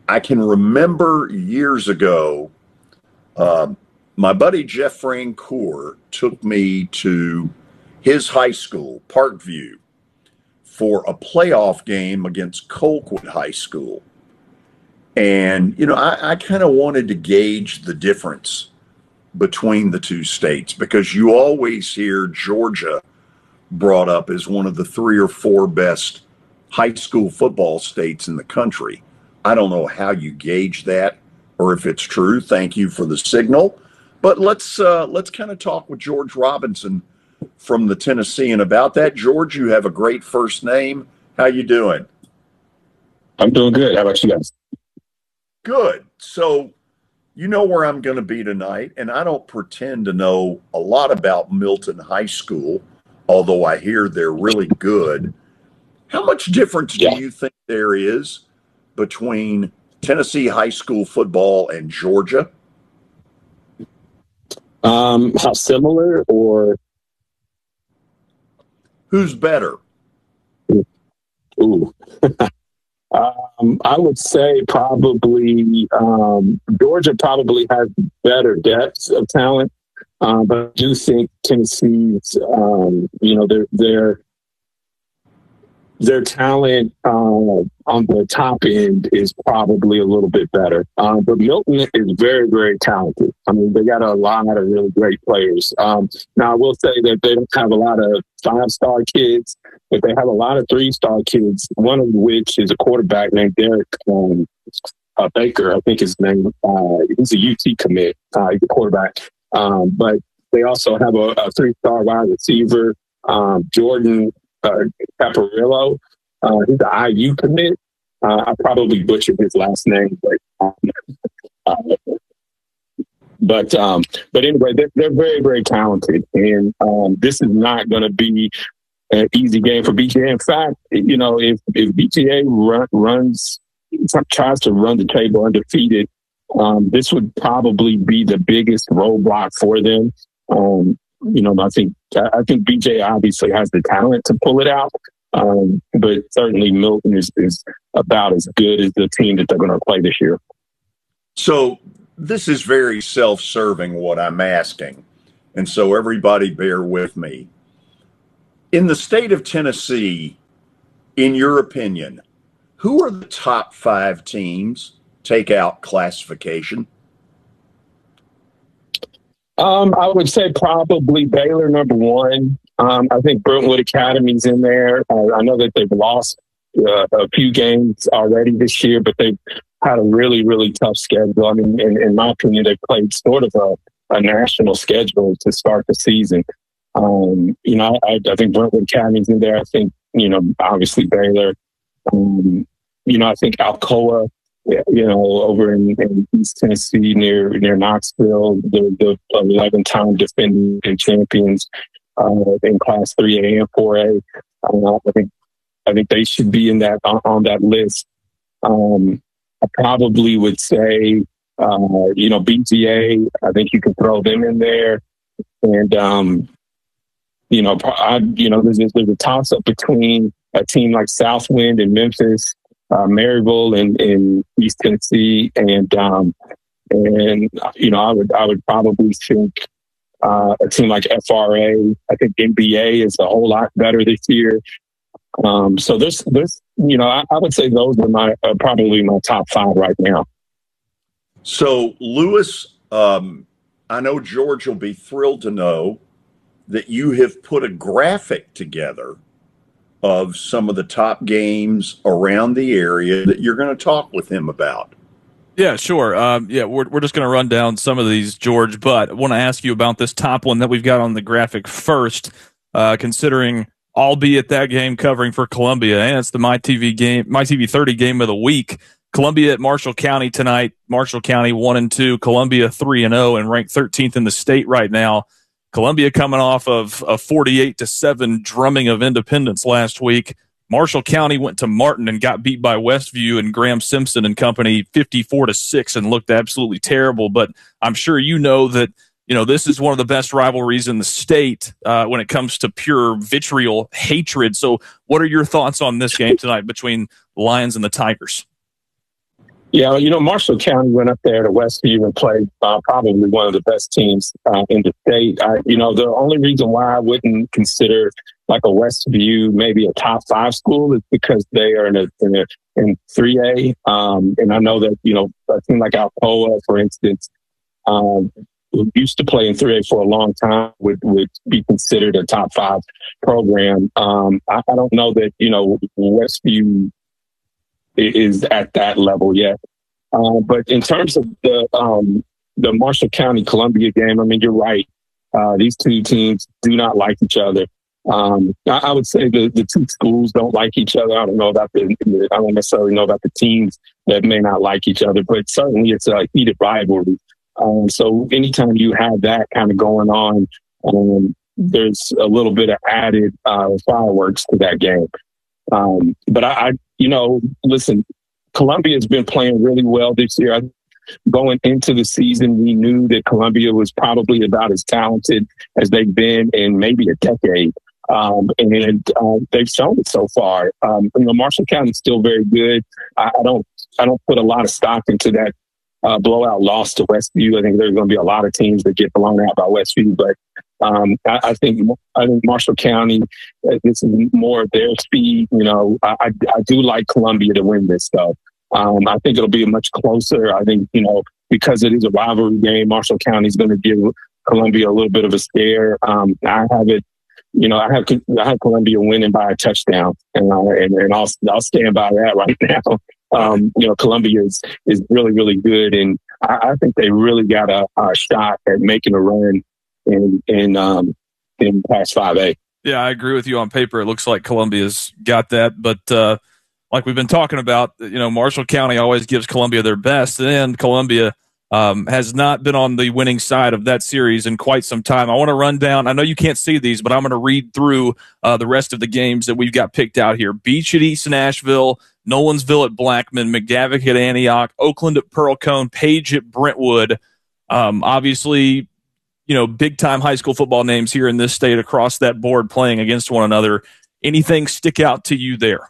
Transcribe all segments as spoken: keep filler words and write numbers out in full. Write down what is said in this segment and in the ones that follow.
I can remember years ago, uh, my buddy Jeff Francoeur took me to his high school, Parkview, for a playoff game against Colquitt High School. And, you know, I, I kind of wanted to gauge the difference between the two states because you always hear Georgia brought up as one of the three or four best high school football states in the country. I don't know how you gauge that or if it's true. Thank you for the signal. But let's uh, let's kind of talk with George Robinson from the Tennessean about that. George, you have a great first name. How you doing? I'm doing good. How about you guys? Good. So you know where I'm going to be tonight, and I don't pretend to know a lot about Milton High School, although I hear they're really good. How much difference Yeah. do you think there is between Tennessee high school football and Georgia? Um, how similar or Who's better? ooh? um, I would say probably um, Georgia probably has better depth of talent, uh, but I do think Tennessee's, um, you know, their their their talent uh, on the top end is probably a little bit better. Uh, but Milton is very, very talented. I mean, they got a lot of really great players. Um, now, I will say that they don't have a lot of five-star kids, but they have a lot of three-star kids, one of which is a quarterback named Derek um, uh, Baker, I think his name. Uh, he's a U T commit. Uh, he's a quarterback. Um, but they also have a, a three-star wide receiver, um, Jordan Uh, Caparillo. Uh, he's an I U commit. Uh, I probably butchered his last name, but um, uh, but um, but anyway, they're, they're very very talented, and um, this is not going to be an easy game for B G A. In fact, you know, if if B G A run, runs tries to run the table undefeated, um, this would probably be the biggest roadblock for them. Um, You know, I think I think B J obviously has the talent to pull it out, um, but certainly Milton is, is about as good as the team that they're going to play this year. So this is very self-serving what I'm asking, and so everybody bear with me. In the state of Tennessee, in your opinion, who are the top five teams, take out classification? Um, I would say probably Baylor, number one. Um, I think Brentwood Academy's in there. Uh, I know that they've lost uh, a few games already this year, but they've had a really, really tough schedule. I mean, in, in my opinion, they played sort of a, a national schedule to start the season. Um, you know, I, I think Brentwood Academy's in there. I think, you know, obviously Baylor. Um, you know, I think Alcoa, you know, over in, in East Tennessee near near Knoxville, the the eleven-time defending champions uh, in Class three A and four A. Uh, I think I think they should be in that on, on that list. Um, I probably would say, uh, you know, B G A. I think you can throw them in there, and um, you know, I, you know, there's there's a toss up between a team like Southwind and Memphis. Uh, Maryville in, in East Tennessee, and um, and you know I would I would probably think uh, a team like F R A. I think N B A is a whole lot better this year. Um, so there's there's you know I, I would say those are my uh, probably my top five right now. So Lewis, um, I know George will be thrilled to know that you have put a graphic together of some of the top games around the area that you're going to talk with him about. Yeah, sure. Um, yeah, we're we're just going to run down some of these, George, but I want to ask you about this top one that we've got on the graphic first, uh, considering albeit that game covering for Columbia, and it's the MyTV game, MyTV thirty game of the week. Columbia at Marshall County tonight. Marshall County one and two, Columbia three and zero, and ranked thirteenth in the state right now. Columbia coming off of a forty-eight to seven drumming of Independence last week. Marshall County went to Martin and got beat by Westview and Graham Simpson and company fifty-four to six and looked absolutely terrible. But I'm sure you know that, you know, this is one of the best rivalries in the state uh, when it comes to pure vitriol hatred. So what are your thoughts on this game tonight between the Lions and the Tigers? Yeah, you know, Marshall County went up there to Westview and played uh, probably one of the best teams uh, in the state. I, you know, the only reason why I wouldn't consider like a Westview maybe a top five school is because they are in a, in, a, in three A. Um, and I know that, you know, a team like Alcoa, for instance, um, who used to play in three A for a long time would, would be considered a top five program. Um, I, I don't know that, you know, Westview is at that level yet. Uh, but in terms of the um, the Marshall County Columbia game, I mean, you're right. Uh, these two teams do not like each other. Um, I, I would say the, the two schools don't like each other. I don't know about the, I don't necessarily know about the teams that may not like each other, but certainly it's a heated rivalry. Um, so anytime you have that kind of going on, um, there's a little bit of added uh, fireworks to that game. Um, but I, I, you know, listen, Columbia has been playing really well this year. I, going into the season, we knew that Columbia was probably about as talented as they've been in maybe a decade. Um, and uh, they've shown it so far. Um, you know, Marshall County is still very good. I, I don't, I don't put a lot of stock into that uh, blowout loss to Westview. I think there's going to be a lot of teams that get blown out by Westview, but um, I, I think I think Marshall County, uh, this is more of their speed. You know, I, I, I do like Columbia to win this though. Um, I think it'll be much closer. I think, you know, because it is a rivalry game, Marshall County is going to give Columbia a little bit of a scare. Um, I have it, you know, I have I have Columbia winning by a touchdown, and uh, and, and I'll I'll stand by that right now. Um, you know, Columbia is is really really good, and I, I think they really got a, a shot at making a run in in um, in Past five A. Yeah, I agree with you on paper. It looks like Columbia's got that, but uh, like we've been talking about, you know, Marshall County always gives Columbia their best, and Columbia um, has not been on the winning side of that series in quite some time. I want to run down. I know you can't see these, but I'm going to read through uh, the rest of the games that we've got picked out here. Beach at East Nashville, Nolensville at Blackman, McGavock at Antioch, Oakland at Pearl-Cohn, Page at Brentwood. Um, obviously, you know, big-time high school football names here in this state across that board playing against one another. Anything stick out to you there?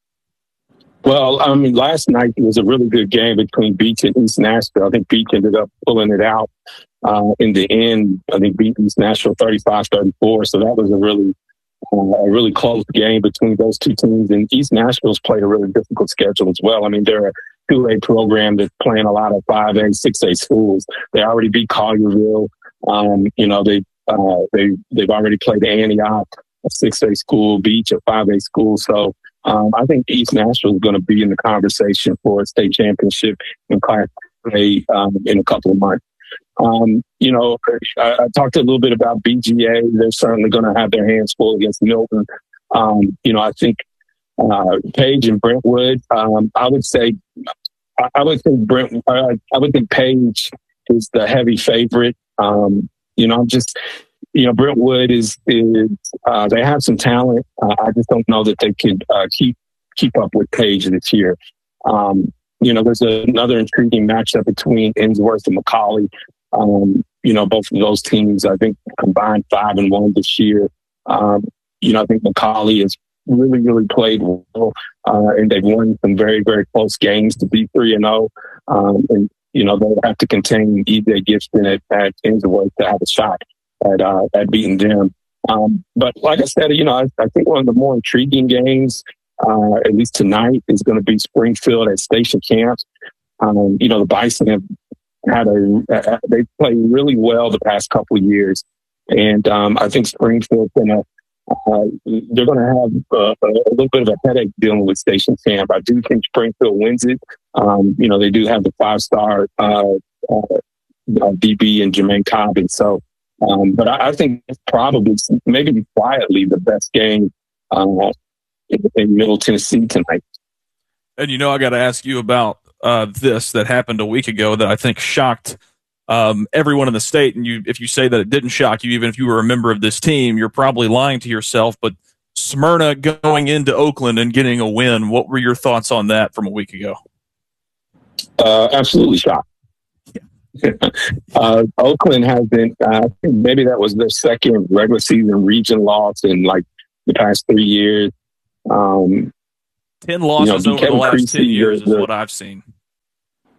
Well, I mean, last night was a really good game between Beach and East Nashville. I think Beach ended up pulling it out uh, in the end. I think beat East Nashville thirty-five thirty-four. So that was a really, uh, a really close game between those two teams. And East Nashville's played a really difficult schedule as well. I mean, they're a two A program that's playing a lot of five A, six A schools. They already beat Collierville. Um, you know, they, uh, they, they've already played Antioch, a six A school, Beach, a five A school. So, Um, I think East Nashville is going to be in the conversation for a state championship in Class A um, in a couple of months. Um, you know, I, I talked a little bit about B G A. They're certainly going to have their hands full against Milton. Um, you know, I think uh, Page and Brentwood. Um, I would say, I, I would think Brent. Uh, I would think Page is the heavy favorite. Um, you know, I'm just. You know, Brentwood is, is uh, they have some talent. Uh, I just don't know that they could uh, keep keep up with Page this year. Um, you know, there's a, another intriguing matchup between Innsworth and McCallie. Um, you know, both of those teams, I think, combined five and one this year. Um, you know, I think McCallie has really, really played well, uh, and they've won some very, very close games to be three and zero. Um, and you know, they'll have to contain E J Gibson at, at Innsworth to have a shot at uh, at beating them. Um, but like I said, you know, I, I think one of the more intriguing games, uh, at least tonight, is going to be Springfield at Station Camp. Um, you know, the Bison have had a, uh, they played really well the past couple of years. And um, I think Springfield's going to, uh, they're going to have uh, a little bit of a headache dealing with Station Camp. I do think Springfield wins it. Um, you know, they do have the five-star uh, uh, D B and Jermaine Cobbin. So, Um, but I, I think it's probably, maybe quietly, the best game uh, in, in Middle Tennessee tonight. And, you know, I got to ask you about uh, this that happened a week ago that I think shocked um, everyone in the state. And you, if you say that it didn't shock you, even if you were a member of this team, you're probably lying to yourself. But Smyrna going into Oakland and getting a win, what were your thoughts on that from a week ago? Uh, absolutely shocked. uh, Oakland has been, uh, I think maybe that was their second regular season region loss in like the past three years. Um, ten losses you know, over the last Creasy, ten years the, is what I've seen.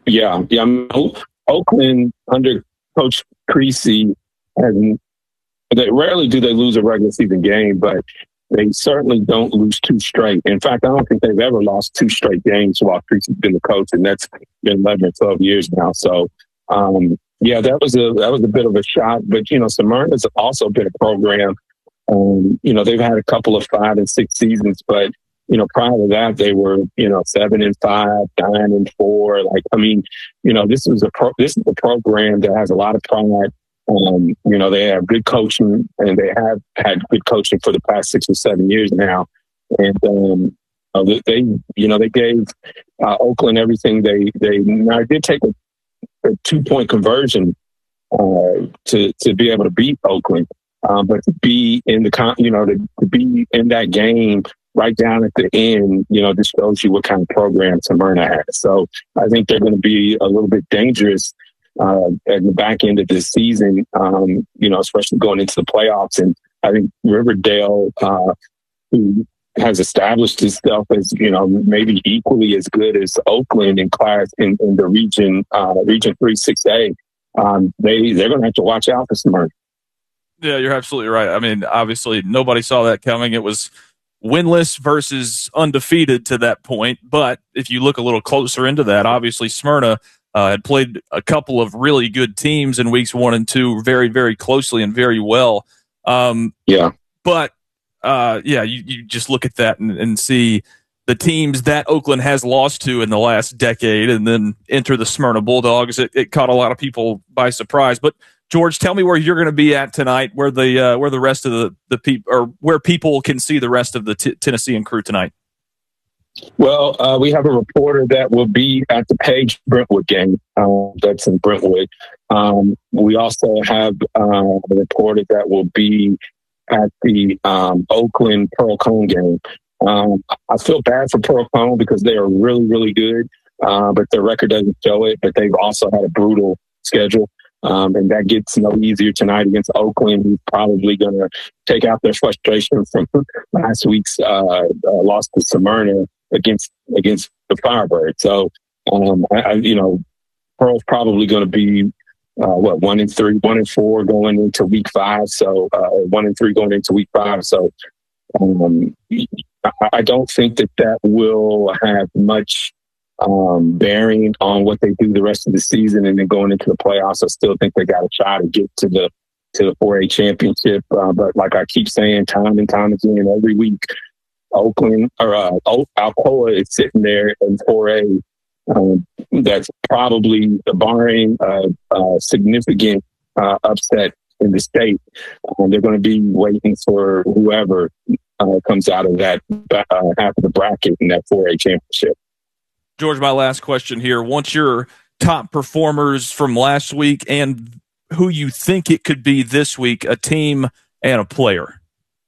Yeah, yeah. I mean, Oakland under Coach Creasy, and they rarely do they lose a regular season game, but they certainly don't lose two straight. In fact, I don't think they've ever lost two straight games while Creasy's been the coach, and that's been eleven or twelve years now. So, um, yeah, that was a that was a bit of a shock. But you know, Smyrna's also been a program. Um, you know, they've had a couple of five and six seasons, but you know, prior to that, they were, you know, seven and five, nine and four. Like, I mean, you know, this is a pro- this is a program that has a lot of pride. Um, you know, they have good coaching, and they have had good coaching for the past six or seven years now. And um, they, you know, they gave uh, Oakland everything. They they now I did take a, a two point conversion uh, to to be able to beat Oakland, um, but to be in the con- you know to, to be in that game right down at the end, you know, this shows you what kind of program Smyrna has. So I think they're going to be a little bit dangerous uh, at the back end of this season, um, you know, especially going into the playoffs. And I think Riverdale, uh, who has established itself as, you know, maybe equally as good as Oakland in class in, in the region, uh, region three, six A, um, they, they're going to have to watch out for Smyrna. Yeah, you're absolutely right. I mean, obviously nobody saw that coming. It was winless versus undefeated to that point. But if you look a little closer into that, obviously Smyrna uh, had played a couple of really good teams in weeks one and two very, very closely and very well. Um, yeah. But, uh, yeah, you, you just look at that and, and see the teams that Oakland has lost to in the last decade and then enter the Smyrna Bulldogs. It, it caught a lot of people by surprise. But George, tell me where you're going to be at tonight, where the uh, where the rest of the the people or where people can see the rest of the t- Tennessean crew tonight. Well, uh, we have a reporter that will be at the Page Brentwood game. Um, that's in Brentwood. Um, we also have uh, a reporter that will be at the um, Oakland Pearl Cone game. Um, I feel bad for Pearl Cone because they are really, really good, uh, but their record doesn't show it. But they've also had a brutal schedule. Um, and that gets no easier tonight against Oakland, who's probably going to take out their frustration from last week's uh, uh, loss to Smyrna against against the Firebird. So, um, I, I, you know, Pearl's probably going to be uh, what one and three, one and four going into week five. So, uh, one and three going into week five. So, um, I, I don't think that that will have much Um, bearing on what they do the rest of the season, and then going into the playoffs. I still think they got a shot to get to the to the four A championship. Uh, but like I keep saying, time and time again, every week, Oakland or uh, Alcoa is sitting there in four A. Um, that's probably barring a, a significant uh, upset in the state. Um, they're going to be waiting for whoever uh, comes out of that uh, half of the bracket in that four A championship. George, my last question here. Once your top performers from last week and who you think it could be this week, a team and a player.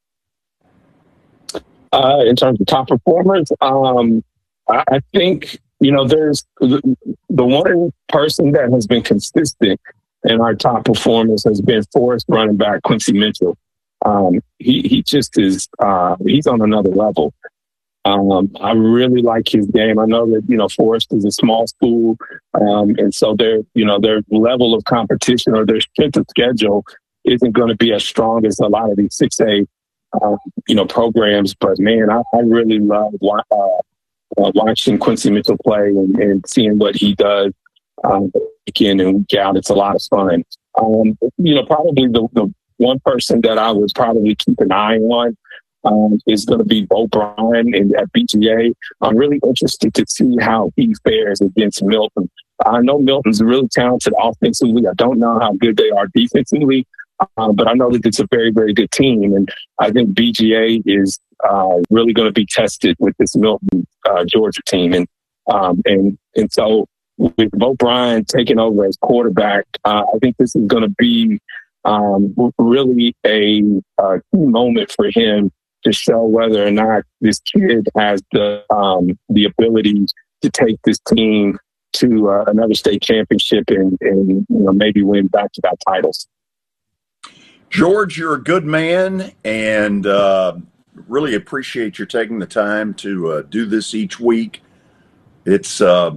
Uh, in terms of top performers, um, I, I think, you know, there's the, the one person that has been consistent in our top performers has been Forest running back Quincy Mitchell. Um, he, he just is, uh, he's on another level. Um, I really like his game. I know that, you know, Forest is a small school. Um, and so their, you know, their level of competition or their strength of schedule isn't going to be as strong as a lot of these six A, uh, you know, programs. But man, I, I really love uh, uh, watching Quincy Mitchell play and, and seeing what he does um, week in and week out. It's a lot of fun. Um, you know, probably the, the one person that I would probably keep an eye on Um, is going to be Bo Bryan and at B G A. I'm really interested to see how he fares against Milton. I know Milton's really talented offensively. I don't know how good they are defensively, uh, but I know that it's a very, very good team. And I think B G A is uh, really going to be tested with this Milton uh, Georgia team. And um, and and so with Bo Bryan taking over as quarterback, uh, I think this is going to be um, really a, a key moment for him to show whether or not this kid has the um, the ability to take this team to uh, another state championship and, and you know, maybe win back-to-back titles. George, you're a good man, and uh, really appreciate your taking the time to uh, do this each week. It's um,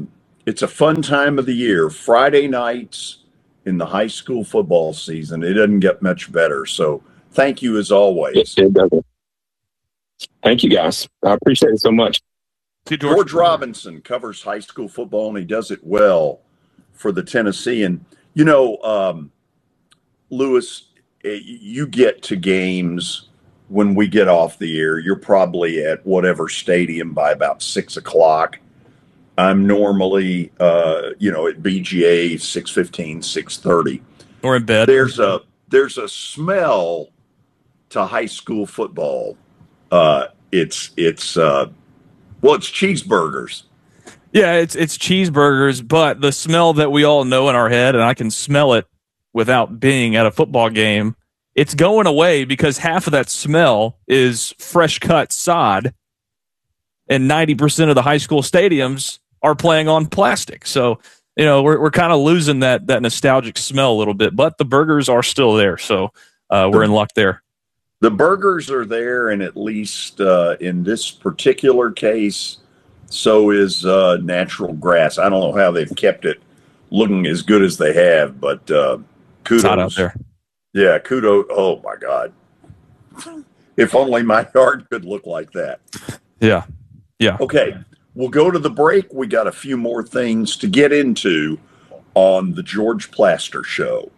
it's a fun time of the year. Friday nights in the high school football season, it doesn't get much better. So thank you as always. It, it doesn't. Thank you, guys. I appreciate it so much. See, George. George. George Robinson covers high school football, and he does it well for the Tennessean. You know, um, Lewis, you get to games when we get off the air. You're probably at whatever stadium by about six o'clock. I'm normally, uh, you know, at B G A six fifteen, six thirty. Or in bed. There's a there's a smell to high school football. Uh, it's it's uh, well, it's cheeseburgers. Yeah, it's it's cheeseburgers, but the smell that we all know in our head, and I can smell it without being at a football game, it's going away because half of that smell is fresh cut sod, and ninety percent of the high school stadiums are playing on plastic. So, you know, we're we're kind of losing that that nostalgic smell a little bit, but the burgers are still there. So uh, we're in luck there. The burgers are there, and at least uh, in this particular case, so is uh, natural grass. I don't know how they've kept it looking as good as they have, but uh, kudos. It's hot out there. Yeah, kudos. Oh, my God. If only my yard could look like that. Yeah, yeah. Okay, we'll go to the break. We got a few more things to get into on the George Plaster Show.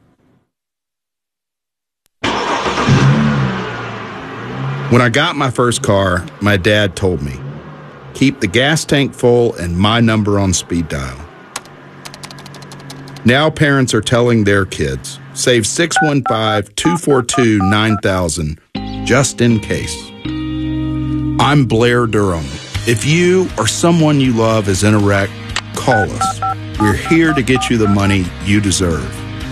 When I got my first car, my dad told me, keep the gas tank full and my number on speed dial. Now parents are telling their kids, save six one five, two four two, nine thousand just in case. I'm Blair Durham. If you or someone you love is in a wreck, call us. We're here to get you the money you deserve.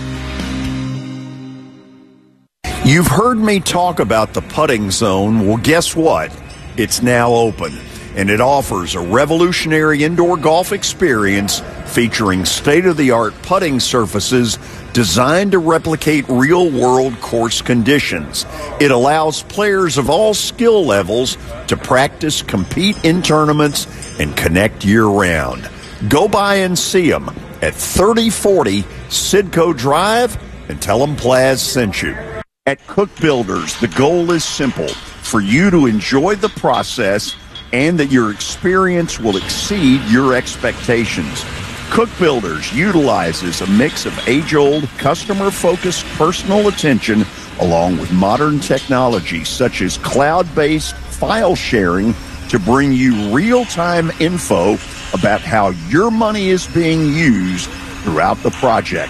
You've heard me talk about the Putting Zone. Well, guess what? It's now open, and it offers a revolutionary indoor golf experience featuring state-of-the-art putting surfaces designed to replicate real-world course conditions. It allows players of all skill levels to practice, compete in tournaments, and connect year-round. Go by and see them at thirty forty Sidco Drive and tell them Plaz sent you. At Cook Builders, the goal is simple, for you to enjoy the process and that your experience will exceed your expectations. Cook Builders utilizes a mix of age-old, customer-focused personal attention along with modern technology such as cloud-based file sharing to bring you real-time info about how your money is being used throughout the project.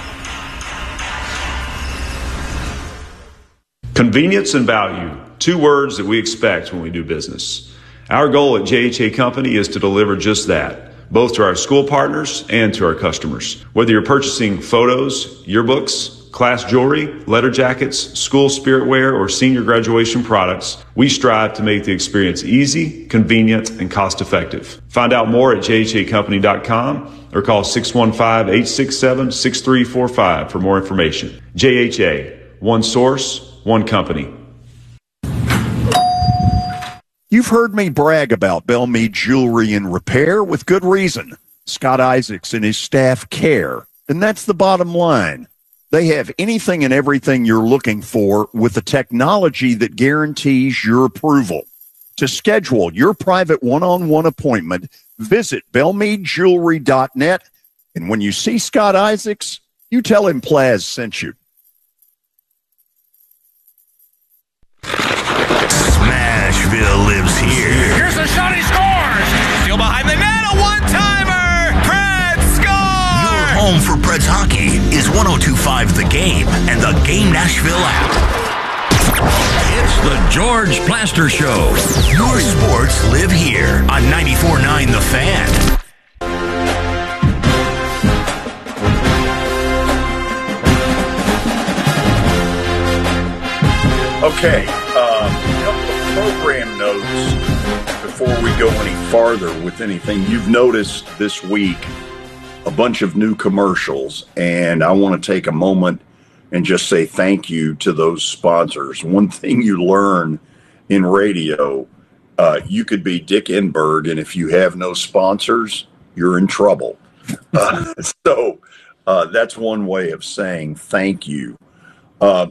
Convenience and value, two words that we expect when we do business. Our goal at J H A Company is to deliver just that, both to our school partners and to our customers. Whether you're purchasing photos, yearbooks, class jewelry, letter jackets, school spirit wear, or senior graduation products, we strive to make the experience easy, convenient, and cost-effective. Find out more at j h a company dot com or call six one five, eight six seven, six three four five for more information. J H A, one source, one company. You've heard me brag about Belmead Jewelry and Repair with good reason. Scott Isaacs and his staff care, and that's the bottom line. They have anything and everything you're looking for with the technology that guarantees your approval. To schedule your private one-on-one appointment, visit belmead jewelry dot net, and when you see Scott Isaacs, you tell him Plaz sent you. Smashville lives here. Here's a shot, he scores! Still behind the net, a one-timer! Preds score! Your home for Preds hockey is one oh two point five The Game and the Game Nashville app. It's the George Plaster Show. Your sports live here on ninety-four point nine The Fan. Okay, um, a couple of program notes before we go any farther with anything. You've noticed this week a bunch of new commercials, and I want to take a moment and just say thank you to those sponsors. One thing you learn in radio, uh, you could be Dick Enberg, and if you have no sponsors, you're in trouble. Uh, so uh, that's one way of saying thank you. Uh,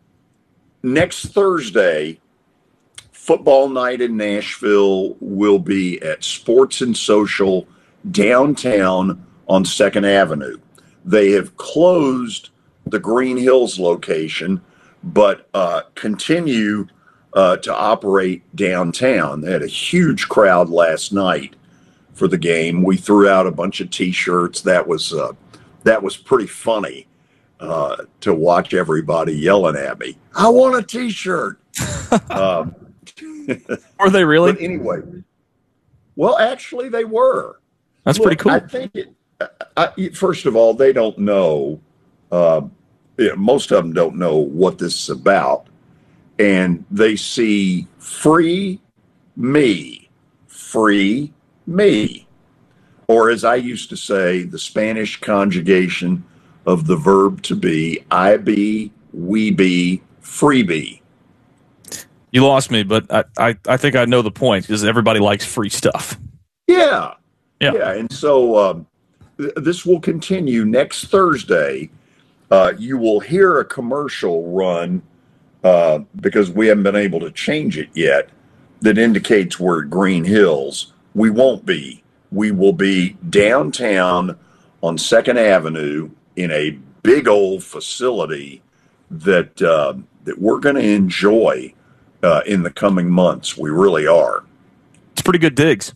next Thursday, football night in Nashville will be at Sports and Social downtown on Second Avenue. They have closed the Green Hills location, but uh, continue uh, to operate downtown. They had a huge crowd last night for the game. We threw out a bunch of T-shirts. That was uh, that was pretty funny uh, to watch everybody yelling at me. I want a T-shirt. um, Were they really? But anyway, well, actually, they were. That's Look, pretty cool. I think it. I, first of all, they don't know. Uh, you know, most of them don't know what this is about, and they see free me, free me, or as I used to say, the Spanish conjugation of the verb to be, I be, we be, free be. You lost me, but I, I, I think I know the point, because everybody likes free stuff. Yeah. Yeah. Yeah. And so um, th- this will continue next Thursday. Uh, you will hear a commercial run uh, because we haven't been able to change it yet that indicates we're at Green Hills. We won't be. We will be downtown on Second Avenue in a big old facility that uh, that we're going to enjoy uh, in the coming months. We really are. It's pretty good digs.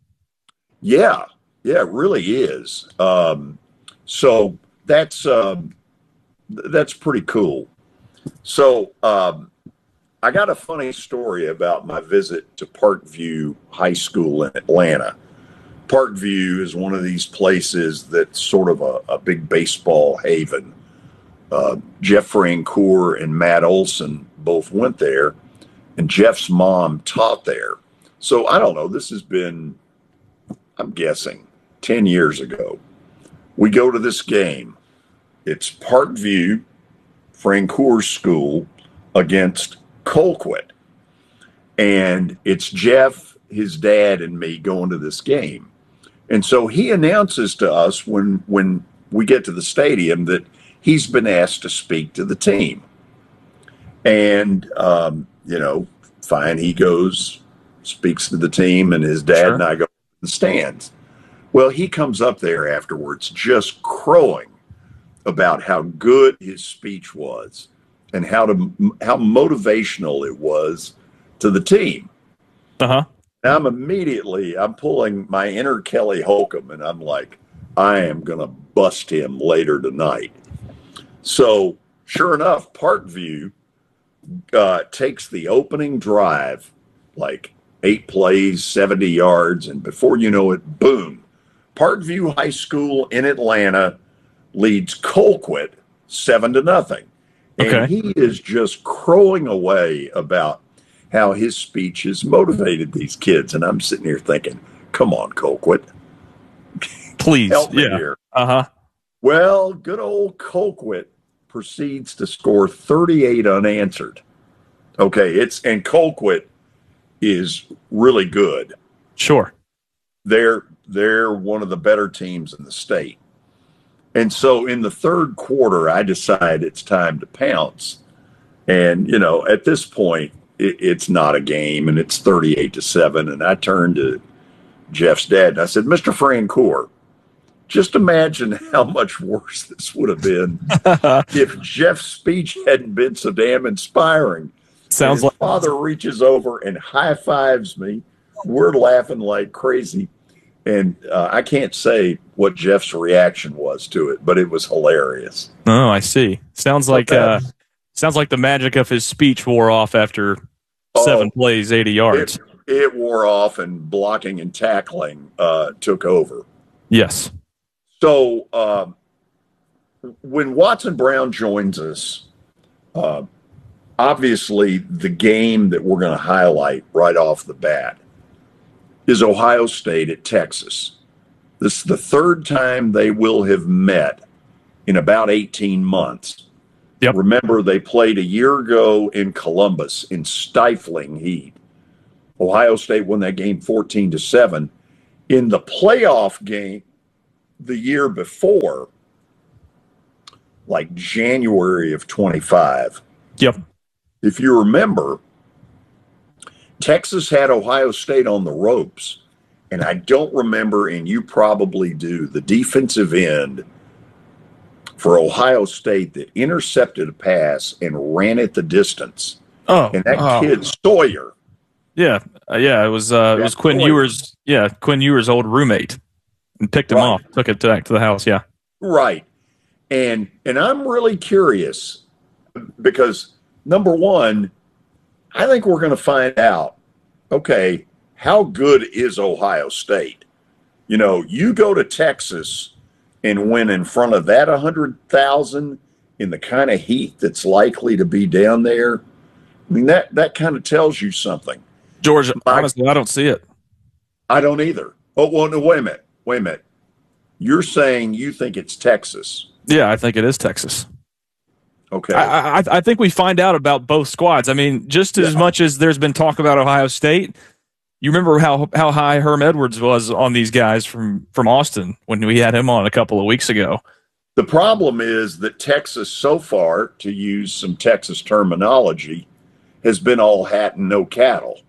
Yeah, yeah, it really is. Um, so that's um, that's pretty cool. So um, I got a funny story about my visit to Parkview High School in Atlanta. Parkview is one of these places that's sort of a, a big baseball haven. Uh, Jeff Francoeur and Matt Olson both went there, and Jeff's mom taught there. So I don't know, this has been, I'm guessing, ten years ago. We go to this game. It's Parkview, Francoeur School, against Colquitt. And it's Jeff, his dad, and me going to this game. And so he announces to us when when we get to the stadium that he's been asked to speak to the team. And, um, you know, fine, he goes, speaks to the team, and his dad Sure. and I go to the stands. Well, he comes up there afterwards just crowing about how good his speech was and how to how motivational it was to the team. Uh-huh. And I'm immediately, I'm pulling my inner Kelly Holcomb, and I'm like, I am going to bust him later tonight. So sure enough, Parkview uh, takes the opening drive, like eight plays, seventy yards, and before you know it, boom, Parkview High School in Atlanta leads Colquitt seven to nothing. And Okay. he is just crowing away about how his speech has motivated these kids. And I'm sitting here thinking, come on, Colquitt, Please. help me Yeah. here. Uh-huh. Well, good old Colquitt proceeds to score thirty-eight unanswered. Okay, it's and Colquitt is really good. Sure. They're they're one of the better teams in the state. And so in the third quarter, I decide it's time to pounce. And, you know, at this point, it, it's not a game, and it's thirty-eight to seven. And I turned to Jeff's dad, and I said, Mister Francoeur, just imagine how much worse this would have been if Jeff's speech hadn't been so damn inspiring. Sounds His like father reaches over and high fives me. We're laughing like crazy. And uh, I can't say what Jeff's reaction was to it, but it was hilarious. Oh, I see. Sounds like But, uh, uh sounds like the magic of his speech wore off after Oh, seven plays, eighty yards. It, it wore off, and blocking and tackling uh, took over. Yes. So um, when Watson Brown joins us, uh, obviously the game that we're going to highlight right off the bat is Ohio State at Texas. This is the third time they will have met in about eighteen months. Yep. Remember, they played a year ago in Columbus in stifling heat. Ohio State won that game fourteen to seven. In the playoff game, the year before, like January of twenty-five. Yep. If you remember, Texas had Ohio State on the ropes, and I don't remember, and you probably do, the defensive end for Ohio State that intercepted a pass and ran it the distance. Oh, and that oh. kid Sawyer. Yeah, uh, yeah, it was uh, it was Quinn Sawyer. Ewers. Yeah, Quinn Ewers' old roommate, and picked him Right. off, took it back to the house. Yeah, Right. And and I'm really curious because, number one, I think we're going to find out, okay, how good is Ohio State? You know, you go to Texas and win in front of that one hundred thousand in the kind of heat that's likely to be down there. I mean, that, that kind of tells you something. George, My- honestly, I don't see it. I don't either. Oh, well, no, wait a minute. Wait a minute. You're saying you think it's Texas. Yeah, I think it is Texas. Okay. I, I, I think we find out about both squads. I mean, just as Yeah. much as there's been talk about Ohio State, you remember how how high Herm Edwards was on these guys from, from Austin when we had him on a couple of weeks ago. The problem is that Texas so far, to use some Texas terminology, has been all hat and no cattle.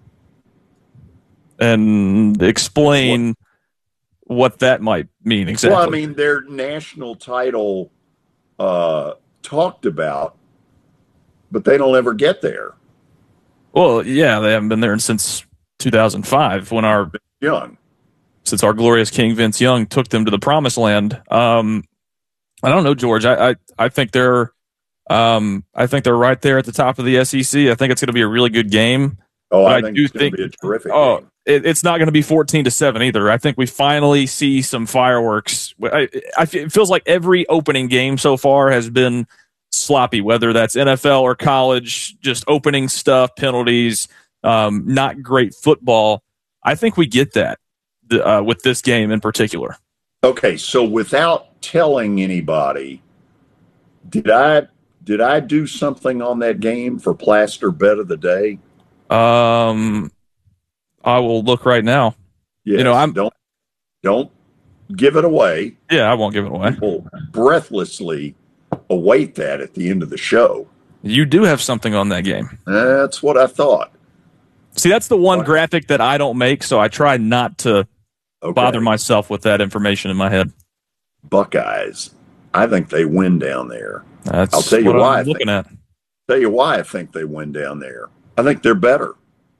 And explain what that might mean exactly. Well, I mean, their national title uh, talked about, but they don't ever get there. Well, yeah, they haven't been there since two thousand five when our Young. since our glorious King Vince Young took them to the promised land. Um, I don't know, George. I, I, I think they're um, I think they're right there at the top of the S E C. I think it's going to be a really good game. Oh, But I, I think do it's going think- to be a terrific Oh, game. it, it's not going to be fourteen to seven either. I think we finally see some fireworks. I, I, it feels like every opening game so far has been sloppy, whether that's N F L or college, just opening stuff, penalties, um, not great football. I think we get that uh, with this game in particular. Okay, so without telling anybody, did I did I do something on that game for Plaster Bet of the Day? Um, I will look right now. Yes, You know, I'm- don't don't give it away. Yeah, I won't give it away. People breathlessly await that at the end of the show. You do have something on that game. That's what I thought. See, that's the one What? graphic that I don't make, so I try not to Okay. bother myself with that information in my head. Buckeyes. I think they win down there. That's I'll tell you what why I I'm looking at. Tell you why I think they win down there. I think they're better.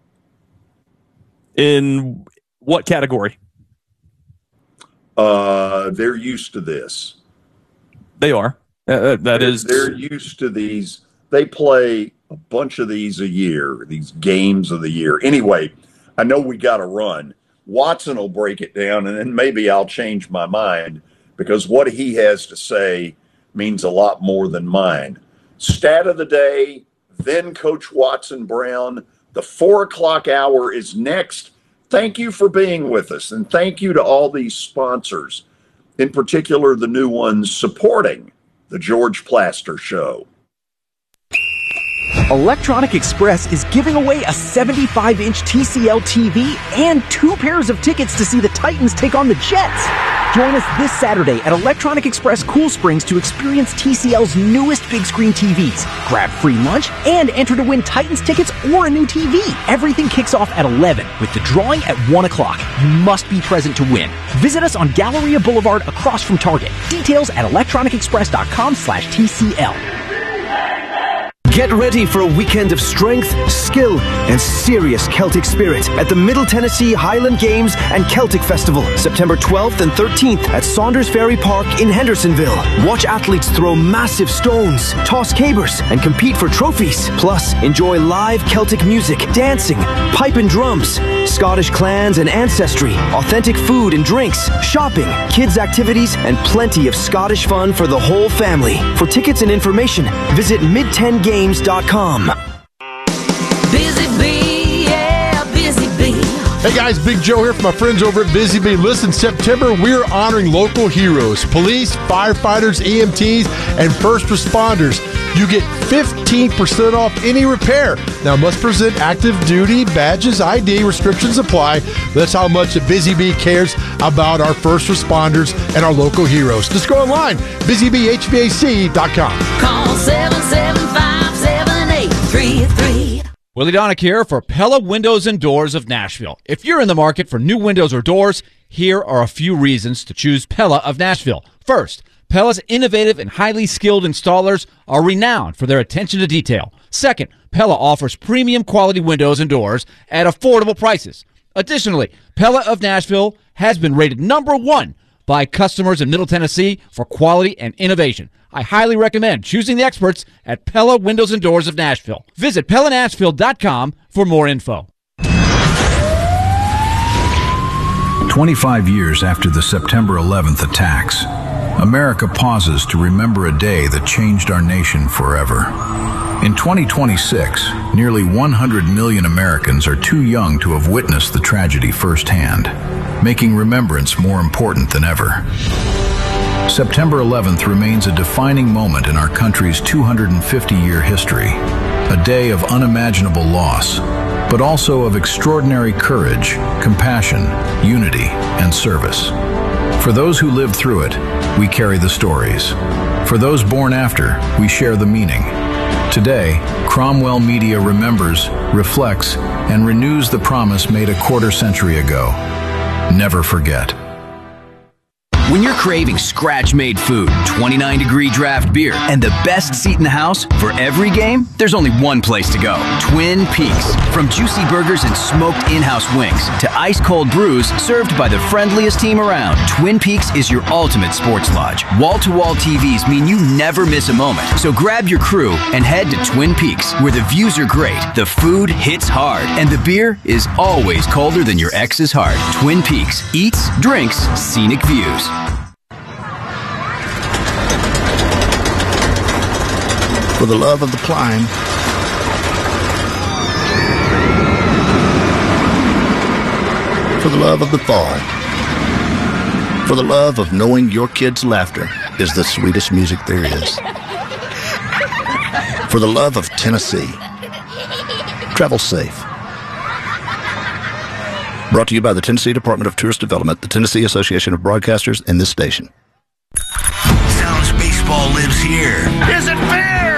In what category? Uh, they're used to this. They are. Uh, that they're, is. they're used to these. They play a bunch of these a year, these games of the year. Anyway, I know we got to run. Watson will break it down, and then maybe I'll change my mind because what he has to say means a lot more than mine. Stat of the day, then Coach Watson Brown. The four o'clock hour is next. Thank you for being with us, and thank you to all these sponsors, in particular the new ones supporting the George Plaster Show. Electronic Express is giving away a seventy-five inch T C L T V and two pairs of tickets to see the Titans take on the Jets. Join us this Saturday at Electronic Express Cool Springs to experience T C L's newest big screen T Vs. Grab free lunch and enter to win Titans tickets or a new T V. Everything kicks off at eleven with the drawing at one o'clock. You must be present to win. Visit us on Galleria Boulevard across from Target. Details at electronicexpress.com slash TCL. Get ready for a weekend of strength, skill, and serious Celtic spirit at the Middle Tennessee Highland Games and Celtic Festival, September twelfth and thirteenth at Saunders Ferry Park in Hendersonville. Watch athletes throw massive stones, toss cabers, and compete for trophies. Plus, enjoy live Celtic music, dancing, pipe and drums, Scottish clans and ancestry, authentic food and drinks, shopping, kids' activities, and plenty of Scottish fun for the whole family. For tickets and information, visit mid ten games dot com. Busy Bee, yeah, Busy Bee. Hey guys, Big Joe here from my friends over at Busy Bee. Listen, September, we're honoring local heroes, police, firefighters, E M Ts, and first responders. you get fifteen percent off any repair. Now, must present active duty badges, I D, restrictions apply. That's how much the Busy Bee cares about our first responders and our local heroes. Just go online, busy bee h v a c dot com. Call seven seven five, seven eight three three. Willie Donick here for Pella Windows and Doors of Nashville. If you're in the market for new windows or doors, here are a few reasons to choose Pella of Nashville. First, Pella's innovative and highly skilled installers are renowned for their attention to detail. Second, Pella offers premium quality windows and doors at affordable prices. Additionally, Pella of Nashville has been rated number one by customers in Middle Tennessee for quality and innovation. I highly recommend choosing the experts at Pella Windows and Doors of Nashville. Visit Pella Nashville dot com for more info. twenty-five years after the September eleventh attacks, America pauses to remember a day that changed our nation forever. In twenty twenty-six, nearly one hundred million Americans are too young to have witnessed the tragedy firsthand, making remembrance more important than ever. September eleventh remains a defining moment in our country's two hundred fifty year history, a day of unimaginable loss, but also of extraordinary courage, compassion, unity, and service. For those who lived through it, we carry the stories. For those born after, we share the meaning. Today, Cromwell Media remembers, reflects, and renews the promise made a quarter century ago. Never forget. When you're craving scratch-made food, twenty-nine degree draft beer, and the best seat in the house for every game, there's only one place to go. Twin Peaks. From juicy burgers and smoked in-house wings to ice-cold brews served by the friendliest team around, Twin Peaks is your ultimate sports lodge. Wall-to-wall T Vs mean you never miss a moment. So grab your crew and head to Twin Peaks, where the views are great, the food hits hard, and the beer is always colder than your ex's heart. Twin Peaks. Eats, drinks, scenic views. For the love of the climb, for the love of the fall, for the love of knowing your kids' laughter is the sweetest music there is, for the love of Tennessee. Travel safe. Brought to you by the Tennessee Department of Tourist Development, the Tennessee Association of Broadcasters, and this station. Sounds baseball lives here. Is it fair?